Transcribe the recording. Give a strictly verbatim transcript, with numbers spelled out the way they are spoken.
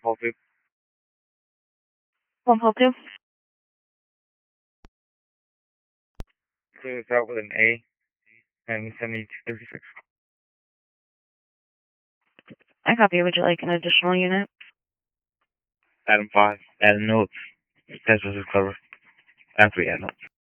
Paul two. One Paul two. Clear this out with an A and seventy-two thirty-six. I copy. Would you like an additional unit? Adam five. Add notes. Test was cover. After we add notes.